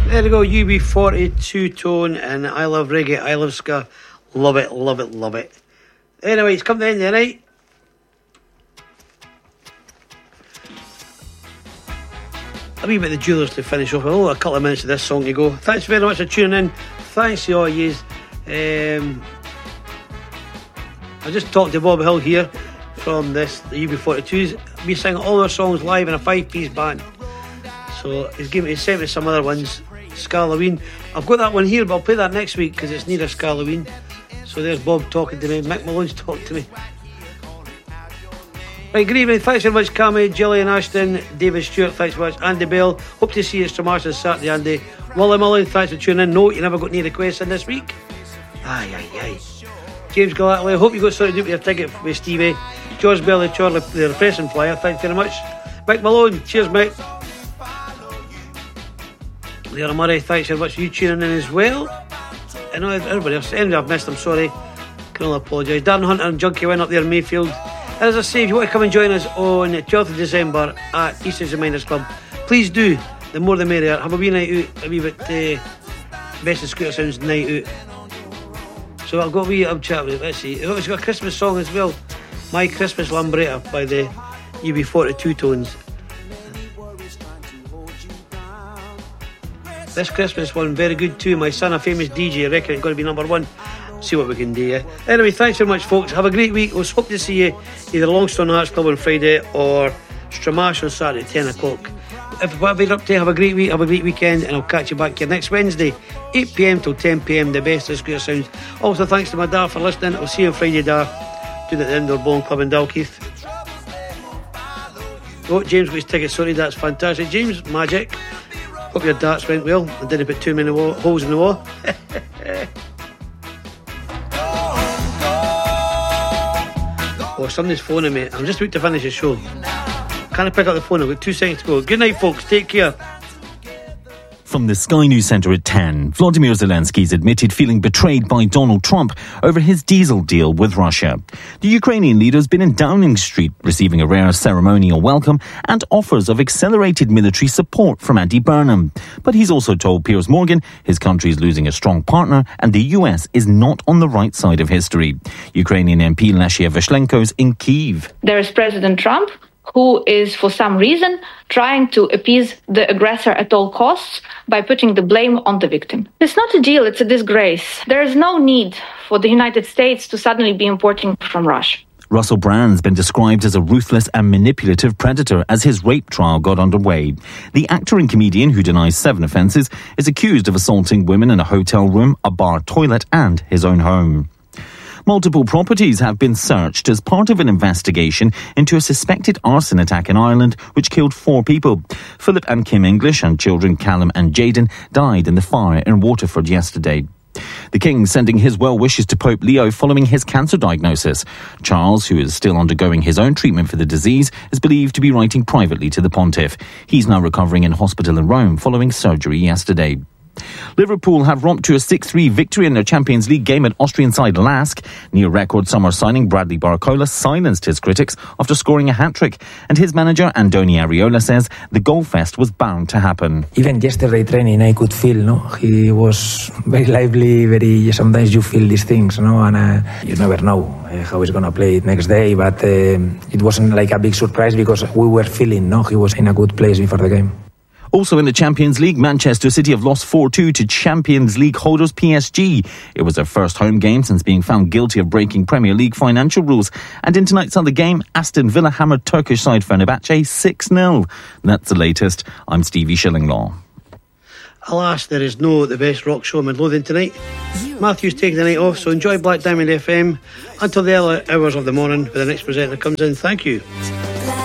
There we go, UB40 tone, and I love reggae, I love ska. Love it, love it, love it. Anyway, it's come to the end of the night. A wee bit of the Jewelers to finish off. A couple of minutes of this song to go. Thanks very much for tuning in. Thanks to all yous. I just talked to Bob Hill here from the UB42s. We sing all our songs live in a 5-piece band. So he's sent me some other ones. Scalloween. I've got that one here, but I'll play that next week because it's near a Scalloween. So there's Bob talking to me. Mick Malone's talking to me. Right, good evening. Thanks very much, Cammy, Gillian Ashton, David Stewart, thanks very much. Andy Bell, hope to see you at Stramarsh on Saturday, Andy. Wally Mullen, thanks for tuning in. No, you never got any requests in this week. Aye. James Gallatley, hope you got something to do with your ticket with Stevie. George Bell, the repressing flyer, thanks very much. Mick Malone, cheers, Mick. Leora Murray, thanks very much for you tuning in as well. And everybody else, anybody I've missed, I'm sorry. Can only apologise. Darren Hunter and Junkie went up there in Mayfield. And as I say, if you want to come and join us on the 12th of December at East End Miners Club, please do. The more the merrier. Have a wee night out, a wee bit Best of Scooter Sounds night out. So I've got a wee chat with it. Let's see. It's got a Christmas song as well. My Christmas Lambretta by the UB42 tones. This Christmas one, very good too. My son, a famous DJ, I reckon it's going to be number one. See what we can do, yeah. Anyway, thanks very much, folks. Have a great week. We'll hope to see you either Longstone Arts Club on Friday or Stramarsh on Saturday at 10 o'clock. If whatever you're up to, have a great week, have a great weekend, and I'll catch you back here next Wednesday, 8 PM till 10 PM, the best of Scooter Sounds. Also, thanks to my dad for listening. I'll see you on Friday, Dad, doing it at the Indoor Bowling Club in Dalkeith. Oh, James got his ticket sorted. That's fantastic. James, magic. Hope your darts went well. I didn't put too many holes in the wall. Oh, somebody's phoning me. I'm just about to finish the show. Can't I pick up the phone? I've got 2 seconds to go. Good night, folks. Take care. From the Sky News Centre at 10, Vladimir Zelensky's admitted feeling betrayed by Donald Trump over his diesel deal with Russia. The Ukrainian leader's been in Downing Street, receiving a rare ceremonial welcome and offers of accelerated military support from Andy Burnham. But he's also told Piers Morgan his country is losing a strong partner and the US is not on the right side of history. Ukrainian MP Leshia Vishlenko's in Kyiv. There is President Trump, who is, for some reason, trying to appease the aggressor at all costs by putting the blame on the victim. It's not a deal, it's a disgrace. There is no need for the United States to suddenly be importing from Russia. Russell Brand's been described as a ruthless and manipulative predator as his rape trial got underway. The actor and comedian, who denies 7 offences, is accused of assaulting women in a hotel room, a bar toilet and his own home. Multiple properties have been searched as part of an investigation into a suspected arson attack in Ireland which killed 4 people. Philip and Kim English and children Callum and Jaden died in the fire in Waterford yesterday. The King sending his well wishes to Pope Leo following his cancer diagnosis. Charles, who is still undergoing his own treatment for the disease, is believed to be writing privately to the Pontiff. He's now recovering in hospital in Rome following surgery yesterday. Liverpool have romped to a 6-3 victory in their Champions League game at Austrian side Lask. Near-record summer signing Bradley Barcola silenced his critics after scoring a hat-trick. And his manager, Andoni Areola, says the goal fest was bound to happen. Even yesterday training, I could feel, he was very lively, sometimes you feel these things, and you never know how he's going to play it next day. But it wasn't like a big surprise because we were feeling, he was in a good place before the game. Also in the Champions League, Manchester City have lost 4-2 to Champions League holders PSG. It was their first home game since being found guilty of breaking Premier League financial rules. And in tonight's other game, Aston Villa hammered Turkish side Fenerbahce 6-0. That's the latest. I'm Stevie Shillinglaw. Alas, there is no The Best Rock Show in Midlothian tonight. Matthew's taking the night off, so enjoy Black Diamond FM until the early hours of the morning when the next presenter comes in. Thank you.